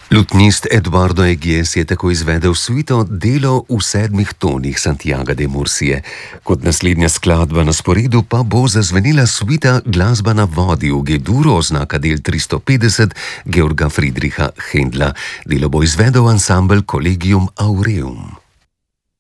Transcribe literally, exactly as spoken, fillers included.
Lutnist Eduardo Egies je tako izvedel suito Delo v sedmih tonih Santiaga de Murcie. Kot naslednja skladba na sporedu pa bo zazvenela suita Glasba na vodi v G-duru, oznaka del tristo petdeset Georga Friedricha Händla. Delo bo izvedel ansambel Collegium Aureum.